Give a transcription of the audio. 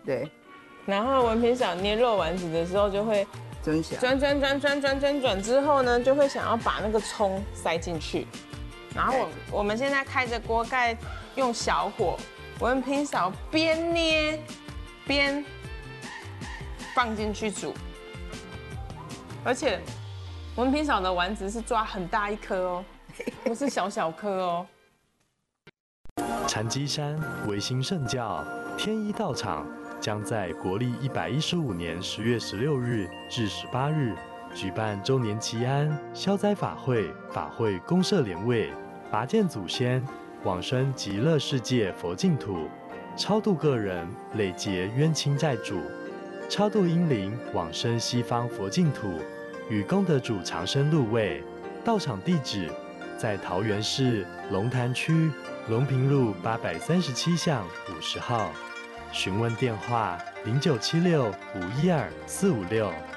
对。 然后文平嫂捏肉丸子的时候就会转小， 转之后呢，就会想要把那个葱塞进去。然后我们现在开着锅盖，用小火，文平嫂边捏边放进去煮。而且文平嫂的丸子是抓很大一颗哦，不是小小颗哦。 禅机山维新圣教天一道场将在国历115年10月16日至18日举办周年祈安消灾法会公社联位，拔剑祖先，往生极乐世界佛净土，超度个人累劫冤亲债主，超度阴灵往生西方佛净土，与功德主长生入位。道场地址在桃园市龙潭区龙平路837巷50号，询问电话0976512456。